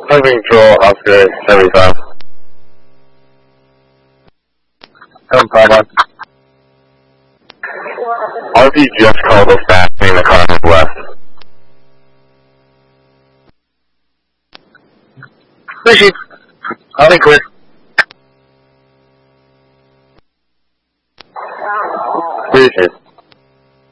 Living Control, Oscar 75. No problem. RV just called us back saying the car has left. Appreciate. I'll be quick. Appreciate.